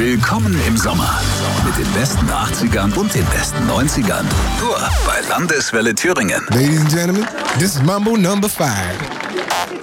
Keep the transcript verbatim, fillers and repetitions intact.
Willkommen im Sommer mit den besten achtzigern und den besten neunzigern. Nur bei Landeswelle Thüringen. Ladies and gentlemen, this is Mambo number five.